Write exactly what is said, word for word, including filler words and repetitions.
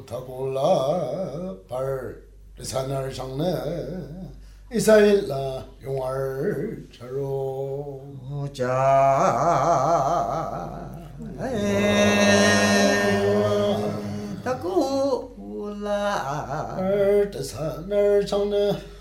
타고라 발 산을 장네 이사일라 용을 저로 자 타고라 발 산을 장네